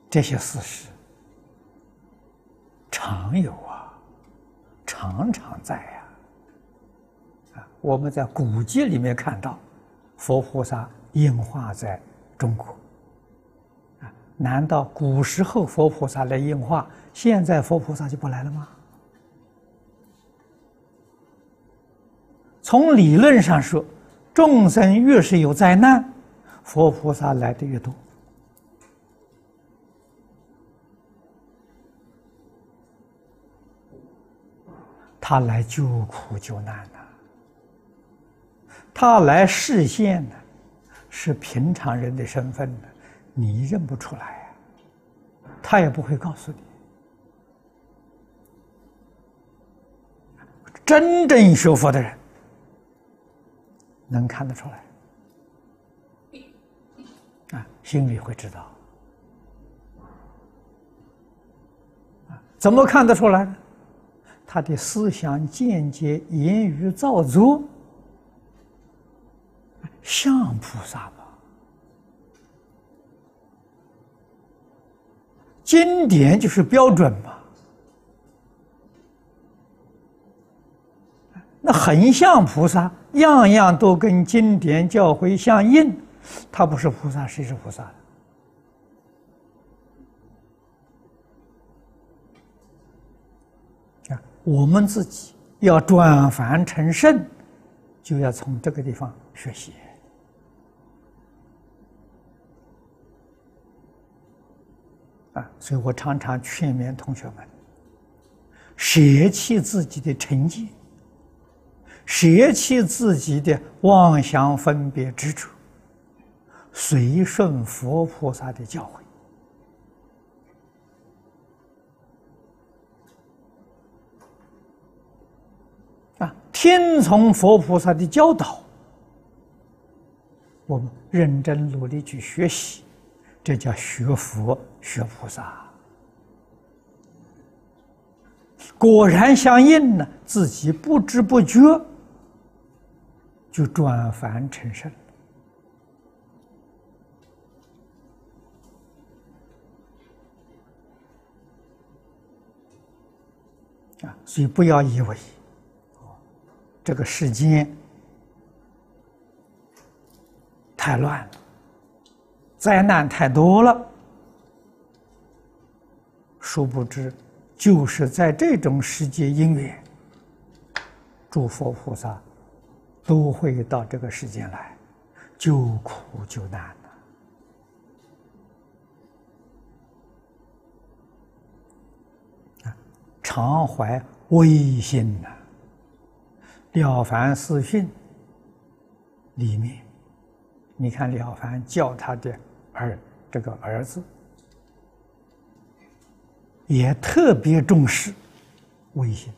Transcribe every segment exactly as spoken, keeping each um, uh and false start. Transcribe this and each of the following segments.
这些事实常有啊，常常在呀。啊，我们在古籍里面看到，佛菩萨应化在中国。啊，难道古时候佛菩萨来应化，现在佛菩萨就不来了吗？从理论上说，众生越是有灾难，佛菩萨来的越多。他来救苦救难呐、啊，他来示现呢，是平常人的身份呢，你认不出来啊，他也不会告诉你。真正学佛的人能看得出来，啊，心里会知道。啊，怎么看得出来呢？他的思想见解、言语造作，像菩萨吗？经典就是标准嘛。那很像菩萨，样样都跟经典教诲相应，他不是菩萨，谁是菩萨？啊，我们自己要转凡成圣，就要从这个地方学习。啊，所以我常常劝勉同学们，舍弃自己的成见，舍弃自己的妄想分别执着，随顺佛菩萨的教诲，啊，听从佛菩萨的教导，我们认真努力去学习，这叫学佛学菩萨。果然相应呢，自己不知不觉就转凡成圣了。啊，所以不要以为这个世间太乱了，灾难太多了，殊不知就是在这种世界因缘，诸佛菩萨都会到这个世间来救苦救难的，常怀微心呐。《了凡四训》里面，你看了凡教他的儿这个儿子，也特别重视微心。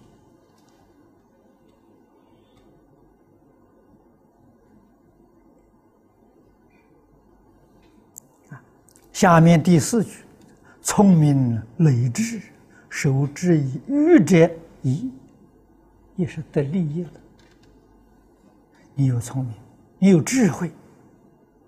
下面第四句，聪明累智，守之以愚者矣，也是得利益了。你有聪明，你有智慧，